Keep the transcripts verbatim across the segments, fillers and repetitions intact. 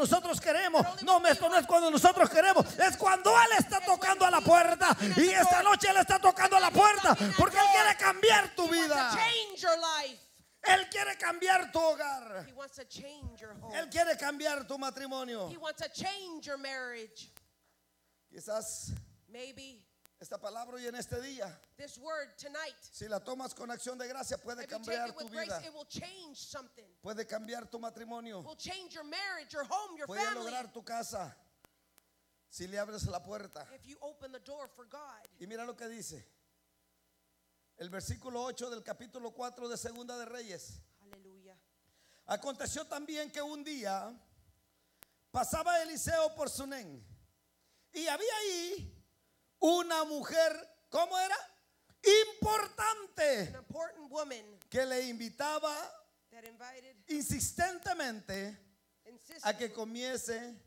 nosotros queremos. No, esto no es cuando nosotros queremos, es cuando Él está tocando a la puerta. Y esta noche Él está tocando a la puerta porque Él quiere cambiar tu vida. Él quiere cambiar tu hogar. Él quiere cambiar tu matrimonio. Quizás esta palabra hoy en este día, si la tomas con acción de gracia, puede cambiar tu vida. Puede cambiar tu matrimonio. Puede lograr tu casa si le abres la puerta. Y mira lo que dice el versículo ocho del capítulo cuatro de Segunda de Reyes. Aleluya. Aconteció también que un día pasaba Eliseo por Sunén, y había ahí una mujer, ¿cómo era? Importante, An important woman que le invitaba that invited, insistentemente insisted, a que comiese.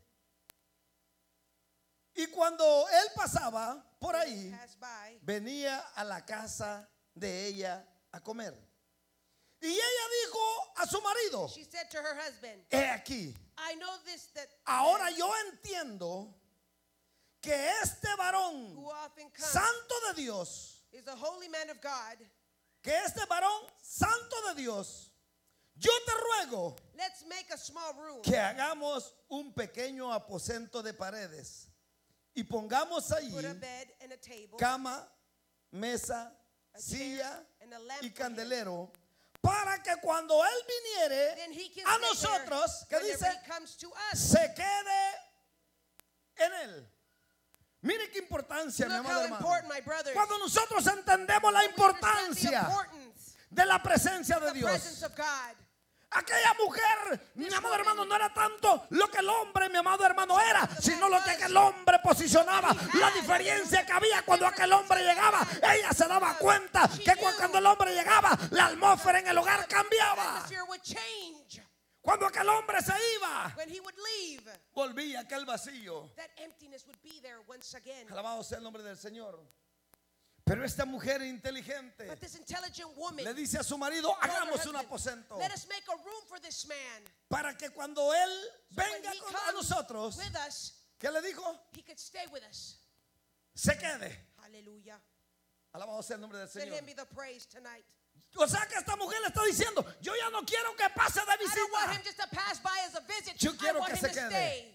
Y cuando él pasaba por ahí, passed by, venía a la casa de ella a comer. Y ella dijo a su marido: she said to her husband, he aquí, I know this, that ahora yo entiendo que este varón who often comes santo de Dios, is a holy man of God. que este varón santo de Dios, yo te ruego Let's make a small room que hagamos un pequeño aposento de paredes y pongamos allí put a bed and a table, cama, mesa, a chair, silla and a lamp y for him. candelero, para que cuando él viniere Then he can a stay nosotros, que there dice, whenever he comes to us. se quede en él. Mire qué importancia, mi Look amado how hermano. important, my brothers, Cuando nosotros entendemos la we understand the importancia importance, de la presencia de the presence Dios. of God. Aquella mujer, mi amado hermano, no era tanto lo que el hombre, mi amado hermano, era, sino lo que aquel hombre posicionaba. La diferencia que había cuando aquel hombre llegaba, ella se daba cuenta que cuando el hombre llegaba, la atmósfera en el hogar cambiaba. Atmosphere would change Cuando aquel hombre se iba, when he would leave. volvía aquel vacío. That emptiness would be there once again. Alabado sea el nombre del Señor. Pero esta mujer inteligente But this intelligent woman le dice a su marido: told her hagamos un husband, aposento let us make a room for this man. para que cuando él So when venga he con- a comes nosotros, with us, ¿qué le dijo? he could stay with us. Se quede. Hallelujah. Alabado sea el nombre del Let Señor. him be the praise tonight. O sea que esta mujer le está diciendo: yo ya no quiero que pase de I don't want him visita. just to pass by as a visit. Yo I quiero want que him se to quede. stay.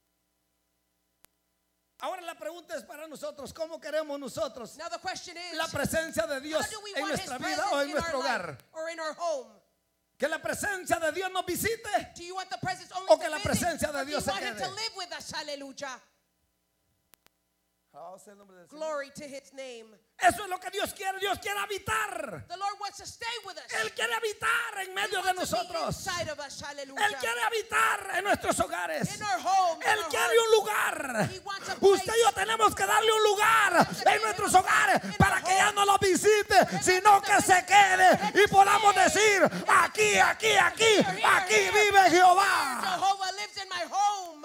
Ahora la pregunta es para nosotros: ¿cómo queremos nosotros Now the question is, la presencia de Dios how do we en want his nuestra presence vida o en in nuestro our hogar? life or in our home? ¿Que la presencia de Dios nos visite? Do you want the presence only O to que la visit, presencia de or do you Dios se want him quede? to live with us? Hallelujah. Alabado sea el nombre del Señor. Glory to his name. Eso es lo que Dios quiere. Dios quiere habitar. The Lord wants to stay with us. Él quiere habitar en He medio de wants to be nosotros. inside of us. Hallelujah. Él quiere habitar en nuestros hogares. In our home, in Él our quiere hearts. un lugar. He wants a place. Usted y yo tenemos que darle un lugar en nuestros hogares para que ya no lo visite, sino que se quede y podamos decir: aquí, aquí, aquí, aquí vive Jehová. Jehovah lives in my home.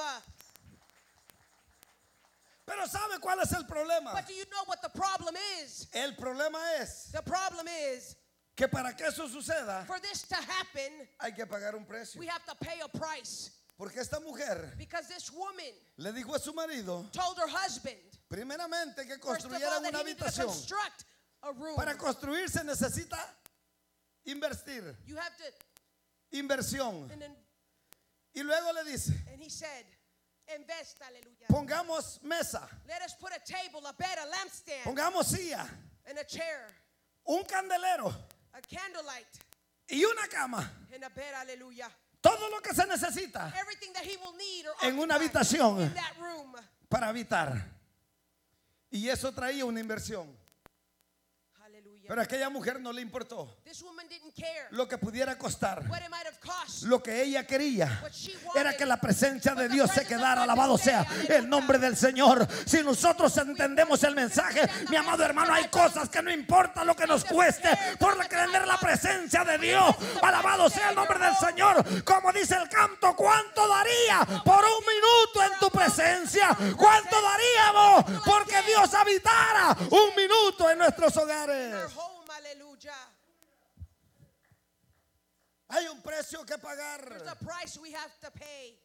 Pero ¿sabe cuál es el problema? But do you know what the problem is? El problema es The problem is, que para que eso suceda for this to happen, hay que pagar un precio. we have to pay a price. Porque esta mujer Because this woman le dijo a su marido, told her husband, primeramente, que first of all, construyeran that una he needed to habitación. construct a room. Para construir se necesita invertir, You have to, inversión. and, then, Y luego le dice: and he said, invest, hallelujah. pongamos mesa, Let us put a table, a bed, a lampstand, pongamos silla, and a chair, un candelero a candlelight, y una cama. and a bed, hallelujah. Todo lo que se necesita Everything that he will need or en una occupy habitación in that room. para habitar. Y eso traía una inversión. Hallelujah. Pero a aquella mujer no le importó This woman didn't care lo que pudiera costar. what it might have cost. Lo que ella quería What she wanted era que la presencia de was the Dios se presence of quedara. God to Alabado stay. sea Aleluya. el nombre del Señor. Si nosotros entendemos el mensaje, mi amado hermano, hay cosas que no importa lo que nos cueste por tener la presencia de Dios. Alabado sea el nombre del Señor. Como dice el canto: ¿cuánto daría por un minuto en tu presencia? ¿Cuánto daríamos porque Dios habitara un minuto en nuestros In hogares? our home, hallelujah. Hay un precio que There's a pagar. price we have to pay.